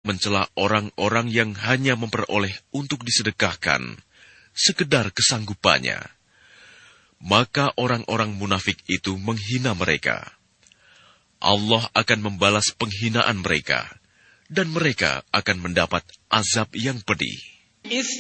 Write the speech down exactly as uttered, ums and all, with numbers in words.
mencela orang-orang yang hanya memperoleh untuk disedekahkan sekedar kesanggupannya, maka orang-orang munafik itu menghina mereka. Allah akan membalas penghinaan mereka, dan mereka akan mendapat azab yang pedih.